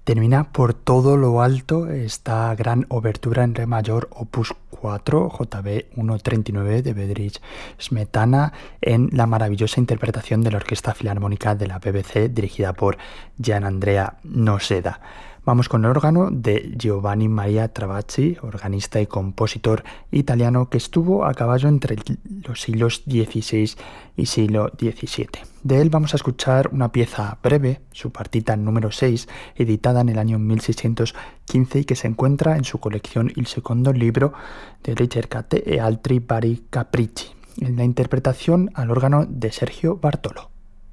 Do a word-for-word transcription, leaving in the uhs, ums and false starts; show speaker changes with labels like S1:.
S1: Termina por todo lo alto esta gran obertura en re mayor opus cuatro, J B ciento treinta y nueve de Bedřich Smetana, en la maravillosa interpretación de la Orquesta Filarmónica de la B B C dirigida por Gianandrea Noseda. Vamos con el órgano de Giovanni Maria Travacci, organista y compositor italiano que estuvo a caballo entre los siglos dieciséis y siglo diecisiete. De él vamos a escuchar una pieza breve, su partita número seis, editada en el año mil seiscientos quince y que se encuentra en su colección Il Secondo Libro de Ricercate e altri vari capricci, en la interpretación al órgano de Sergio Bartolo.